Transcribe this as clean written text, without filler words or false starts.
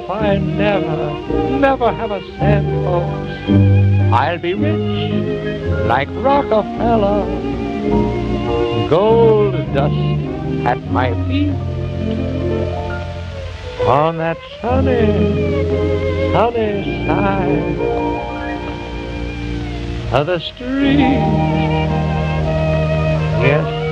I never have a cent, folks, I'll be rich like Rockefeller. Gold dust at my feet on that sunny, sunny side of the street. Yes,